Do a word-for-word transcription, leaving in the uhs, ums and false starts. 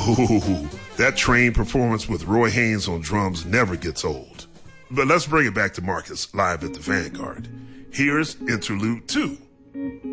Ooh, that trained performance with Roy Haynes on drums never gets old. But let's bring it back to Marcus live at the Vanguard. Here's Interlude two.